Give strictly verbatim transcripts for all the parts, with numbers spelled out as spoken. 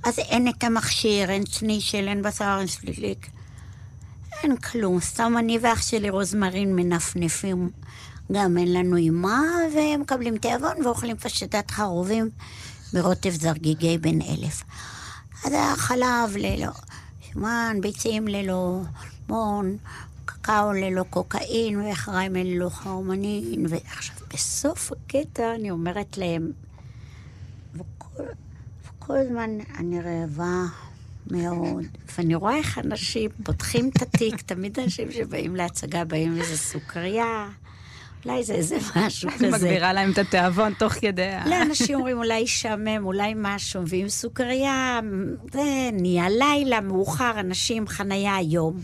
אז אין את המכשיר, אין צנישל, אין בשר, אין סליליק. אין כלום, סתם אני ואח שלי רוזמרין מנפנפים. גם אין לנו אימה, והם מקבלים תיאבון ואוכלים פשטת חרובים ברוטב זרגיגי בן אלף. אז היה חלב ללא שומן, ביצים ללא מון, קקאו ללא קוקאין, וחריים ללא חרמנין. ועכשיו בסוף הקטע אני אומרת להם, וכל, וכל הזמן אני רעבה מאוד, ואני רואה איך אנשים פותחים את התיק, תמיד אנשים שבאים להצגה באים איזה סוכריה, אולי זה איזה משהו כזה. מגבירה להם את התיאבון תוך כדי. לאנשים אומרים אולי שמם, אולי משהו, ועם סוכריה, זה נהיה לילה, מאוחר, אנשים חנייה היום.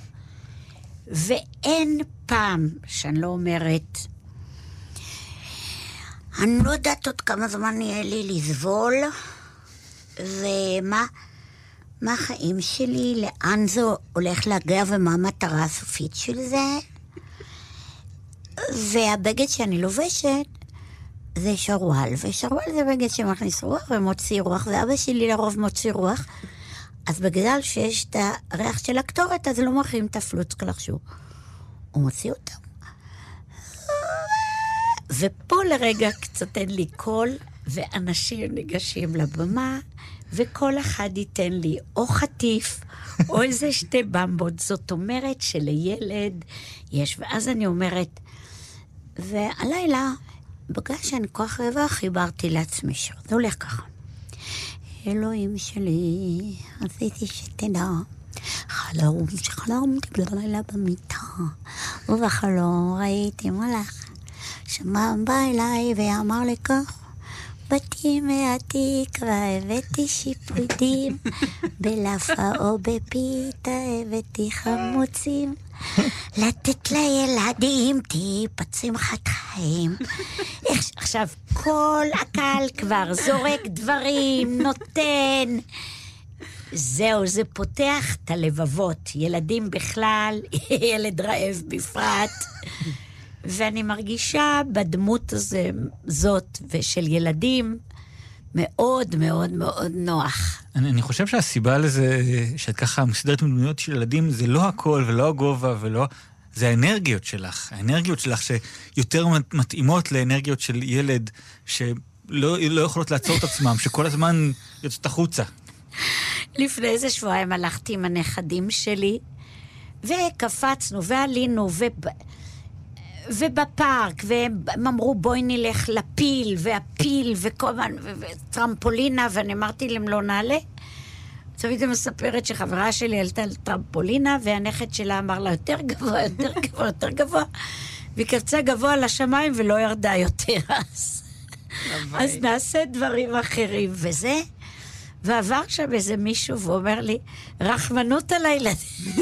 ואין פעם שאני לא אומרת, אני לא יודעת עוד כמה זמן יהיה לי לסבול, ומה מה החיים שלי, לאן זה הולך להגיע, ומה המטרה הסופית של זה. והבגד שאני לובשת זה שרוואל, ושרוואל זה בגד שמכניס רוח ומוציא רוח, ואבא שלי לרוב מוציא רוח, אז בגלל שיש את הריח של הקטורת, אז לא מכירים את הפלוצק לחשוב. הוא מוציא אותם. ופה לרגע קצת אין לי קול, ואנשים ניגשים לבמה, וכל אחד ייתן לי או חטיף, או איזה שתי במבות. זאת אומרת שלילד יש, ואז אני אומרת, והלילה, בגלל שאני כוח רבע, חיברתי לעצמי שיר. זה הולך ככה. אלוהים שלי, עשיתי שתדע, חלום שחלומתי בלילה במיטה, ובחלום ראיתי מלאך, שמע בא אליי ואמר לי כך, באתי מהתיק והבאתי שיפודים, בלפה או בפיתה הבאתי חמוצים, לתת לילדים טיפת שמחת חיים. עכשיו, כל הקהל כבר זורק דברים, נותן. זהו, זה פותח את הלבבות. ילדים בכלל, ילד רעב בפרט. ואני מרגישה בדמות הזה, זאת ושל ילדים מאוד מאוד מאוד נוח. אני, אני חושב שהסיבה לזה, שאת ככה מסדרת מדמויות של ילדים, זה לא הכל ולא הגובה ולא... זה האנרגיות שלך. האנרגיות שלך שיותר מתאימות לאנרגיות של ילד שלא לא יכולות לעצור את עצמם, שכל הזמן יוצאת החוצה. לפני איזה שבועיים הלכתי עם הנכדים שלי, וקפצנו ועלינו ו... ובפארק, והם אמרו בואי נלך לפיל, והפיל, וטרמפולינה, ואני אמרתי להם לא נעלה. תמיד היא מספרת שחברה שלי עלתה על טרמפולינה, והנכד שלה אמר לה יותר גבוה, יותר גבוה, יותר גבוה, והיא קפצה גבוה לשמיים ולא ירדה יותר. אז, אז נעשה דברים אחרים, וזה, ועבר שם איזה מישהו ואומר לי, רחמנות על הילדים.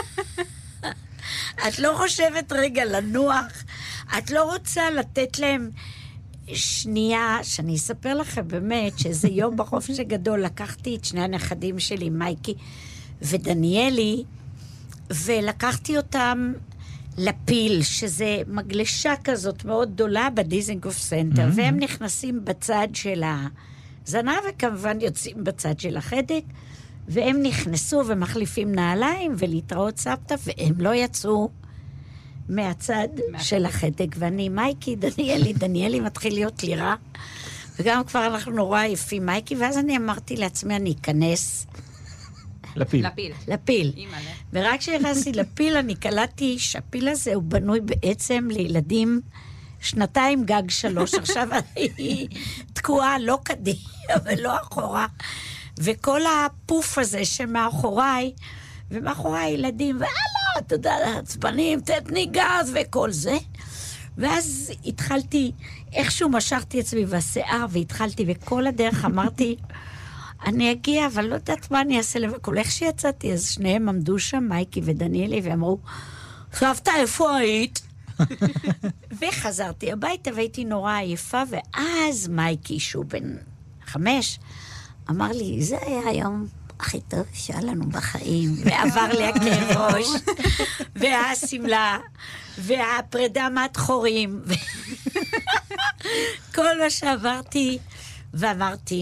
את לא חושבת רגע לנוח, את לא רוצה לתת להם שנייה, שאני אספר לכם באמת, שזה יום בחופש הגדול, לקחתי את שני הנכדים שלי, מייקי ודניאלי, ולקחתי אותם לפיל, שזה מגלשה כזאת מאוד גדולה בדיזנגוף סנטר, mm-hmm. והם נכנסים בצד של הזנב, וכמובן יוצאים בצד של החדק, והם נכנסו ומחליפים נעליים ולהתראות סבתא, והם לא יצאו מהצד של החדק. ואני, מייקי, דניאלי, דניאלי מתחיל להיות לי רע, וגם כבר אנחנו נורא יפים, מייקי, ואז אני אמרתי לעצמי, אני אכנס לפיל. לפיל. לפיל. ורק כשהכנסתי לפיל, אני קלטתי שהפיל הזה הוא בנוי בעצם לילדים שנתיים גג שלוש. עכשיו אני תקועה לא קדימה ולא אחורה. וכל הפוף הזה שמאחוריי, ומאחוריי ילדים, ואללה, אתה יודע, עצבנים, תתני גז וכל זה. ואז התחלתי, איכשהו משכתי עצמי בשיער, והתחלתי, וכל הדרך אמרתי, אני אגיע, אבל לא יודעת מה אני אעשה לבקול. איך שיצאתי, אז שניהם עמדו שם, מייקי ודניאלי, ואמרו, סבתא, איפה היית? וחזרתי הביתה, והייתי נורא עייפה, ואז מייקי, שהוא בן חמש, אמר לי, זה היה היום הכי טוב שהיה לנו בחיים, ועבר לי הכאב ראש, והסמלה, והפרידה מהתחורים, כל מה שעברתי, ואמרתי,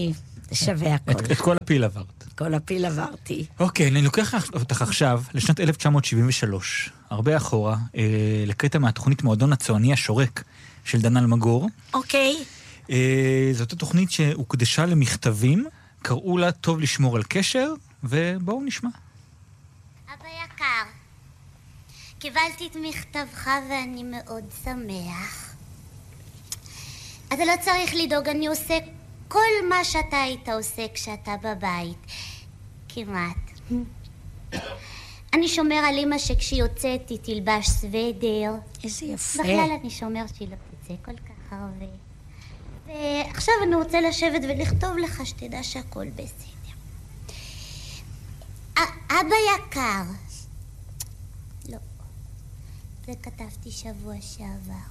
זה שווה הכל. את, את כל הפיל עברת. כל הפיל עברתי. אוקיי, אני לוקח אותך עכשיו לשנת אלף תשע מאות שבעים ושלוש, הרבה אחורה, אה, לקטע מהתוכנית מועדון הצועני השורק של דן אלמגור. אוקיי. אה, זאת התוכנית שהוקדשה למכתבים, קראו לה טוב לשמור על קשר, ובואו נשמע. אבא יקר, קיבלתי את מכתבך ואני מאוד שמח. אתה לא צריך לדאוג, אני עושה כל מה שאתה היית עושה כשאתה בבית. כמעט. אני שומר על אמא שכשהיא יוצאת היא תלבש סוודר. איזה יפה. בכלל אני שומר שהיא לא תצא כל כך הרבה. ועכשיו אני רוצה לשבת ולכתוב לך שתדע שהכל בסדר. אבא יקר. לא. זה כתבתי שבוע שעבר.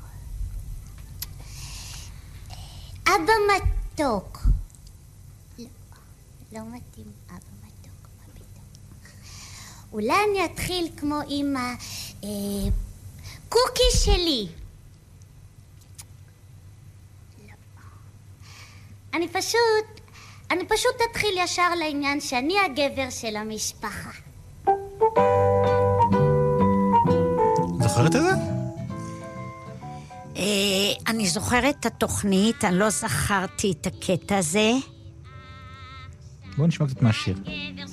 אבא מתוק. לא, לא מתאים אבא מתוק, מה פתאום. אולי אני אתחיל כמו אמא, אה, קוקי שלי. לא. אני פשוט, אני פשוט אתחיל ישר לעניין שאני הגבר של המשפחה. זוכרת את זה? אני זוכרת את התוכנית, אני לא זכרתי את הקטע הזה. בואו נשמע קצת מהשיר.